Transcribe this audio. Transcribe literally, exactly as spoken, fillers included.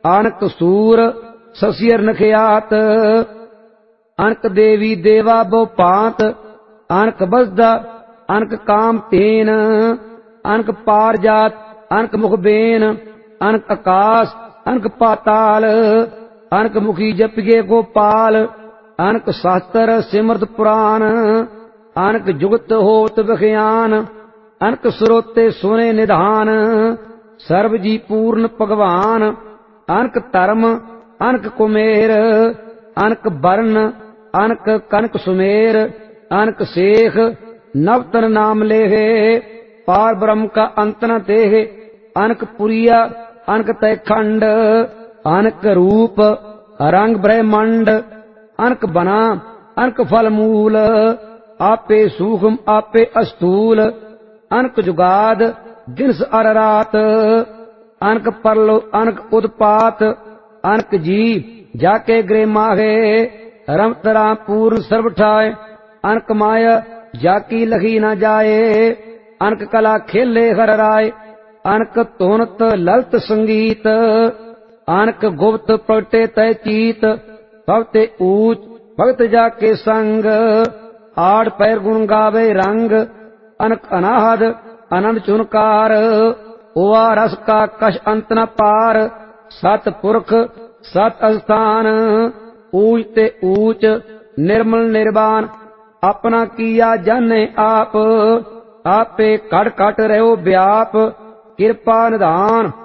ਅਨਕ ਸੂਰ ਸਸਿਅਰ ਨਖਿਆਤ। ਅਨਕ ਦੇਵੀ ਦੇਵਾ ਬਹੁ ਭਾਂਤ, ਅਨਕ ਬਸਦਾ ਅਨਕ ਕਾਮ ਤੇਨ। ਅਨਕ ਪਾਰ ਜਾਤ ਅਨਕ ਮੁਖ ਬੇਨ, ਅਨਕ ਆਕਾਸ਼ ਅਨਕ ਪਾਤਾਲ। ਅਨਕ ਮੁਖੀ ਜਪਿਏ ਗੋਪਾਲ, ਅਨਕ ਸ਼ਾਸਤਰ ਸਿਮਰਤ ਪੁਰਾਨ। ਅਨਕ ਜੁਗਤ ਹੋਤ ਵਿਖਿਆਨ, ਅਨਕ ਸਰੋਤੇ ਸੁਨੇ ਨਿਧਾਨ। ਸਰਬ ਜੀ ਪੂਰਨ ਭਗਵਾਨ, ਅਨਕ ਧਰਮ ਅਨਕ ਕੁਮੇਰ। ਅਨਕ ਬਰਨ ਅਨਕ ਕਨਕ ਸੁਮੇਰ, ਅਨਕ ਸੇਖ ਨਵਤਨ ਨਾਮ ਲੇਹੇ। ਪਾਰ ਬ੍ਰਹਮ ਕਾ ਅੰਤ ਨ ਦੇਹ, ਅਨਕ ਪੁਰੀਆ ਅਨਕ ਤੈ ਖੰਡ। ਅਨਕ ਰੂਪ ਰੰਗ ਬ੍ਰਹਮੰਡ, ਅਨਕ ਬਨਾ ਅਨਕ ਫਲ ਮੂਲ। ਆਪੇ ਸੂਖਮ ਆਪੇ ਅਸਤੂਲ, ਅਨਕ ਜੁਗਾਦ ਦਿਨਸ ਅਰ ਰਾਤ। ਅਨਕ ਪਰਲੋ ਅਨਕ ਉਦਪਾਤ, ਅਨਕ ਜੀ ਜਾਕੇ ਗ੍ਰਹਿ ਮਾਹੇ। ਰਮਤ ਰਾਮ ਪੂਰਨ ਸਰਬ ਠਾਏ, ਅਨਕ ਮਾਇਆ ਜਾਕੀ ਲਖੀ ਨ ਜਾਏ। ਅਨਕ ਕਲਾ ਖੇਲੇ ਹਰ ਰਾਏ, ਅਨਕ ਧੁਨਤ ਲਲਤ ਸੰਗੀਤ। ਅਨਕ ਗੁਪਤ ਪ੍ਰਗਟੇ ਤੈ ਚੀਤ, ਭਗਤੇ ਊਚ ਭਗਤ ਜਾਕੇ ਸੰਗ। ਆੜ ਪੈਰ ਗੁਣ ਗਾਵੇ ਰੰਗ, ਅਨਕ ਅਨਾਹਦ ਅਨੰਦ ਚੁਨਕਾਰ। ਹੋਆ ਰਸ ਕਾ ਕਛ ਅੰਤ ਨ ਪਾਰ, ਸਤ ਪੁਰਖ ਸਤ ਅਸਥਾਨ। ਊਚ ਤੇ ਊਚ ਨਿਰਮਲ ਨਿਰਵਾਨ, ਆਪਣਾ ਕੀਆ ਜਾਣੇ ਆਪ। ਆਪੇ ਘਟ ਘਟ ਰਹਿਓ ਵਿਆਪ, ਕਿਰਪਾ ਨਿਧਾਨ